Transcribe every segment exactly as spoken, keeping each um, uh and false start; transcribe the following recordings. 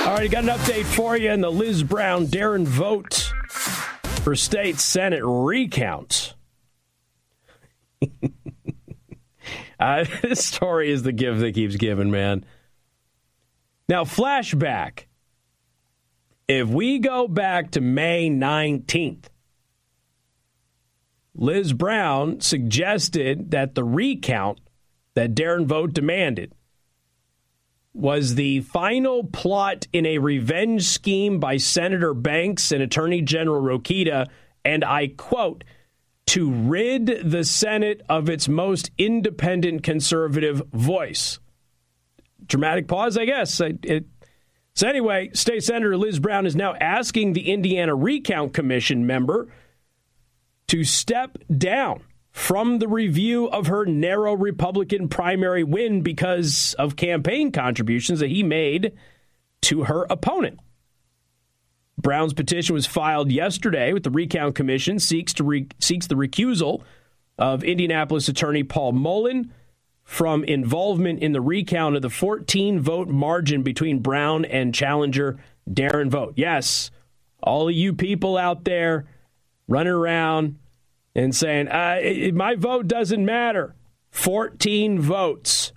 All right, got an update for you in the Liz Brown Darren vote for state Senate recount. uh, this story is the gift that keeps giving, man. Now, flashback. If we go back to May nineteenth, Liz Brown suggested that the recount that Darren vote demanded was the final plot in a revenge scheme by Senator Banks and Attorney General Rokita, and I quote, to rid the Senate of its most independent conservative voice. Dramatic pause, I guess. It, it, so anyway, State Senator Liz Brown is now asking the Indiana Recount Commission member to step down from the review of her narrow Republican primary win because of campaign contributions that he made to her opponent. Brown's petition was filed yesterday with the Recount Commission, seeks to re- seeks the recusal of Indianapolis attorney Paul Mullen from involvement in the recount of the fourteen-vote margin between Brown and challenger Darren Vogt. Yes, all of you people out there running around and saying, uh, it, my vote doesn't matter. fourteen votes.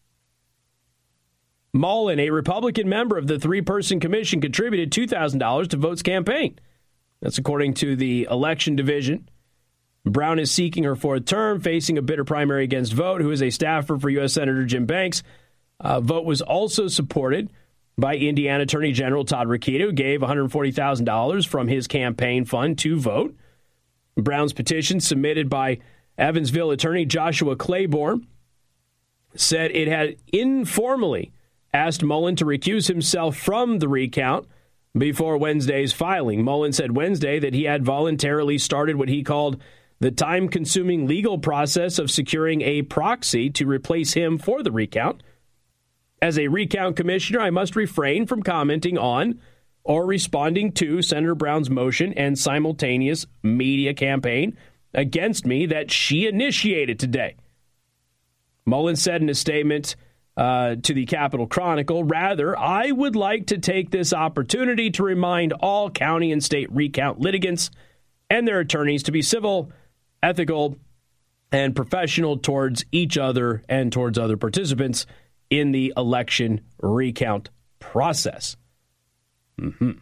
Mullen, a Republican member of the three-person commission, contributed two thousand dollars to Vogt's campaign. That's according to the election division. Brown is seeking her fourth term, facing a bitter primary against Vogt, who is a staffer for U S Senator Jim Banks. Uh, Vogt was also supported by Indiana Attorney General Todd Rokita, who gave one hundred forty thousand dollars from his campaign fund to Vogt. Brown's petition, submitted by Evansville attorney Joshua Claiborne, said it had informally asked Mullen to recuse himself from the recount before Wednesday's filing. Mullen said Wednesday that he had voluntarily started what he called the time-consuming legal process of securing a proxy to replace him for the recount. As a recount commissioner, I must refrain from commenting on or responding to Senator Brown's motion and simultaneous media campaign against me that she initiated today. Mullen said in a statement uh, to the Capitol Chronicle, rather, I would like to take this opportunity to remind all county and state recount litigants and their attorneys to be civil, ethical, and professional towards each other and towards other participants in the election recount process. Mm-hmm.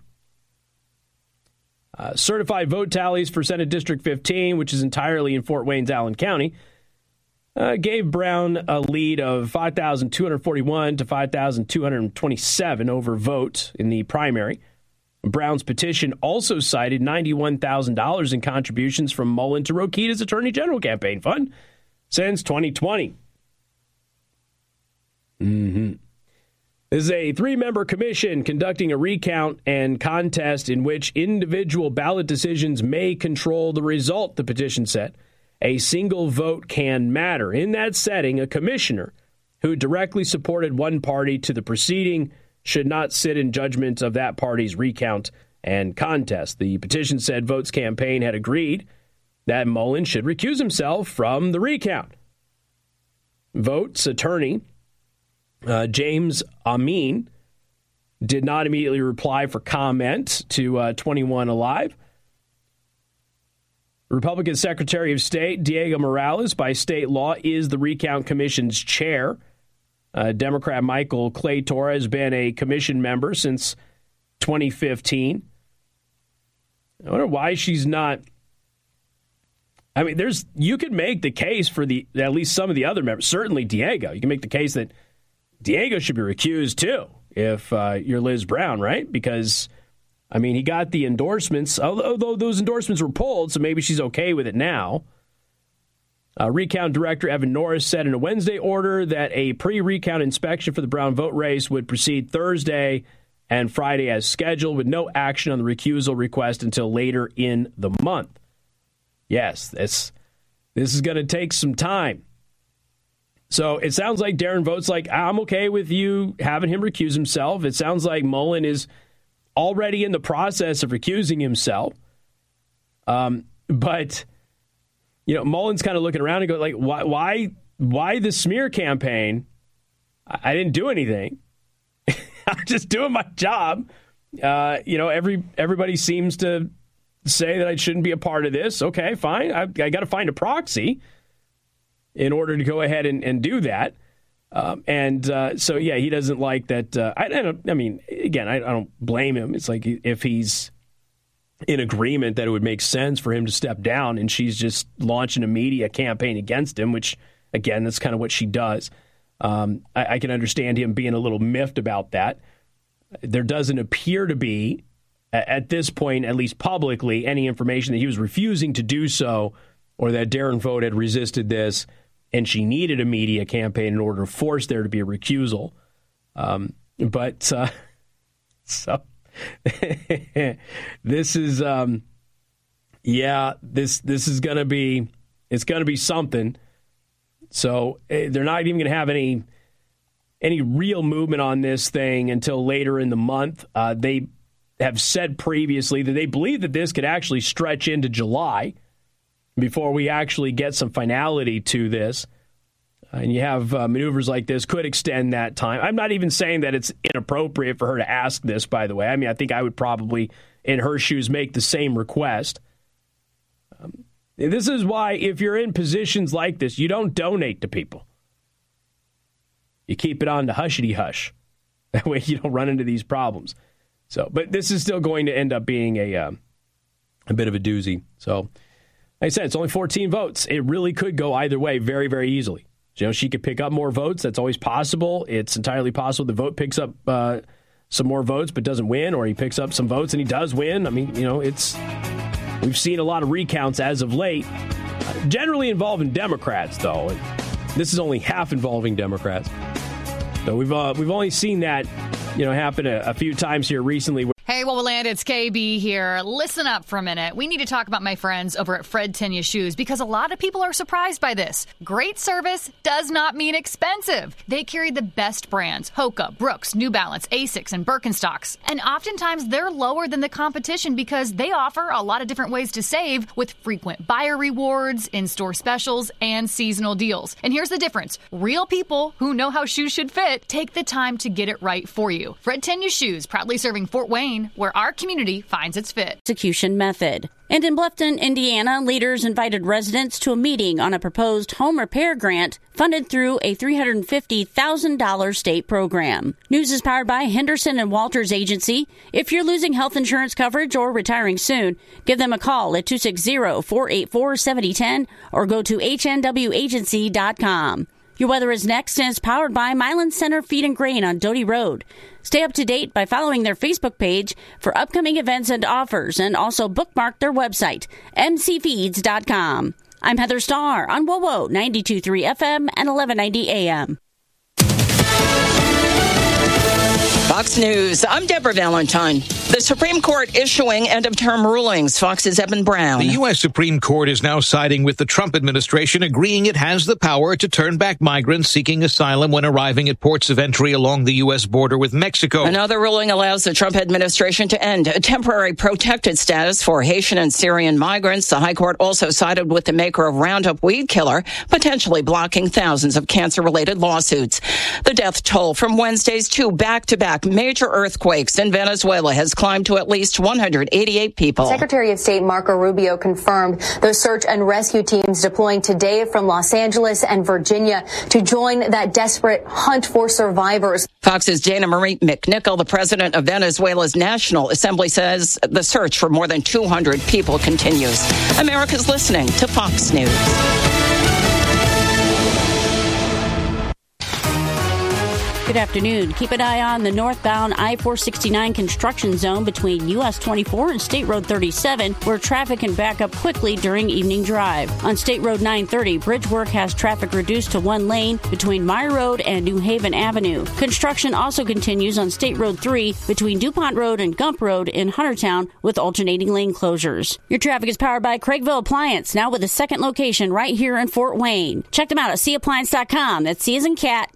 Uh, certified vote tallies for Senate District fifteen, which is entirely in Fort Wayne's Allen County, uh, gave Brown a lead of five thousand two hundred forty-one to five thousand two hundred twenty-seven over Vogt in the primary. Brown's petition also cited ninety-one thousand dollars in contributions from Mullen to Rokita's Attorney General campaign fund since twenty twenty. Mm-hmm. This is a three-member commission conducting a recount and contest in which individual ballot decisions may control the result, the petition said. A single vote can matter. In that setting, a commissioner who directly supported one party to the proceeding should not sit in judgment of that party's recount and contest. The petition said Vogt's campaign had agreed that Mullen should recuse himself from the recount. Vogt's attorney, Uh, James Amin, did not immediately reply for comment to uh, twenty-one Alive. Republican Secretary of State Diego Morales, by state law, is the Recount Commission's chair. Uh, Democrat Michael Claytor has been a commission member since twenty fifteen. I wonder why she's not. I mean, there's you could make the case for the at least some of the other members. Certainly Diego. You can make the case that Diego should be recused, too, if uh, you're Liz Brown, right? Because, I mean, he got the endorsements, although those endorsements were pulled, so maybe she's okay with it now. Uh, Recount Director Evan Norris said in a Wednesday order that a pre-recount inspection for the Brown vote race would proceed Thursday and Friday as scheduled, with no action on the recusal request until later in the month. Yes, this, this is going to take some time. So it sounds like Darren Vogt's like, I'm okay with you having him recuse himself. It sounds like Mullen is already in the process of recusing himself. Um, but, you know, Mullen's kind of looking around and go like, why, why, why the smear campaign? I, I didn't do anything. I'm just doing my job. Uh, you know, every everybody seems to say that I shouldn't be a part of this. Okay, fine. I, I got to find a proxy in order to go ahead and, and do that. Um, and uh, so, yeah, he doesn't like that. Uh, I, I don't. I mean, again, I, I don't blame him. It's like if he's in agreement that it would make sense for him to step down, and she's just launching a media campaign against him, which, again, that's kind of what she does. Um, I, I can understand him being a little miffed about that. There doesn't appear to be, at this point, at least publicly, any information that he was refusing to do so, or that Darren Vogt had resisted this, and she needed a media campaign in order to force there to be a recusal. Um, but uh, so this is, um, yeah, this this is going to be, it's going to be something. So they're not even going to have any any real movement on this thing until later in the month. Uh, they have said previously that they believe that this could actually stretch into July before we actually get some finality to this. And you have uh, maneuvers like this could extend that time. I'm not even saying that it's inappropriate for her to ask this, by the way. I mean, I think I would probably, in her shoes, make the same request. Um, this is why, if you're in positions like this, you don't donate to people. You keep it on to hushity-hush. That way you don't run into these problems. So, but this is still going to end up being a uh, a bit of a doozy. So, like I said, it's only fourteen votes. It really could go either way very, very easily. You know, she could pick up more votes. That's always possible. It's entirely possible the vote picks up uh, some more votes but doesn't win, or he picks up some votes and he does win. I mean, you know, it's we've seen a lot of recounts as of late, uh, generally involving Democrats, though. And this is only half involving Democrats. So we've uh, we've only seen that, you know, happen a, a few times here recently. Hey, Woodland, it's K B here. Listen up for a minute. We need to talk about my friends over at Fred Tenya Shoes, because a lot of people are surprised by this. Great service does not mean expensive. They carry the best brands: Hoka, Brooks, New Balance, Asics, and Birkenstocks. And oftentimes they're lower than the competition because they offer a lot of different ways to save with frequent buyer rewards, in-store specials, and seasonal deals. And here's the difference. Real people who know how shoes should fit take the time to get it right for you. Fred Tenya Shoes, proudly serving Fort Wayne, where our community finds its fit. Execution method. And in Bluffton, Indiana, leaders invited residents to a meeting on a proposed home repair grant funded through a three hundred fifty thousand dollars state program. News is powered by Henderson and Walters Agency. If you're losing health insurance coverage or retiring soon, give them a call at two six zero, four eight four, seven zero one zero or go to H N W agency dot com. Your weather is next and is powered by Milan Center Feed and Grain on Doty Road. Stay up to date by following their Facebook page for upcoming events and offers, and also bookmark their website, m c feeds dot com. I'm Heather Starr on WOWO ninety-two point three F M and eleven ninety A M. Fox News, I'm Deborah Valentine. The Supreme Court issuing end-of-term rulings. Fox's Evan Brown. The U S Supreme Court is now siding with the Trump administration, agreeing it has the power to turn back migrants seeking asylum when arriving at ports of entry along the U S border with Mexico. Another ruling allows the Trump administration to end a temporary protected status for Haitian and Syrian migrants. The High Court also sided with the maker of Roundup weed killer, potentially blocking thousands of cancer-related lawsuits. The death toll from Wednesday's two back-to-back major earthquakes in Venezuela has climbed to at least one hundred eighty-eight people. Secretary of State Marco Rubio confirmed those search and rescue teams deploying today from Los Angeles and Virginia to join that desperate hunt for survivors. Fox's Dana Marie McNichol, the president of Venezuela's National Assembly, says the search for more than two hundred people continues. America's listening to Fox News. Good afternoon. Keep an eye on the northbound I four sixty-nine construction zone between U S twenty-four and State Road thirty-seven, where traffic can back up quickly during evening drive. On State Road nine thirty, bridge work has traffic reduced to one lane between Meyer Road and New Haven Avenue. Construction also continues on State Road three between DuPont Road and Gump Road in Huntertown with alternating lane closures. Your traffic is powered by Craigville Appliance, now with a second location right here in Fort Wayne. Check them out at C appliance dot com. That's C as in cat,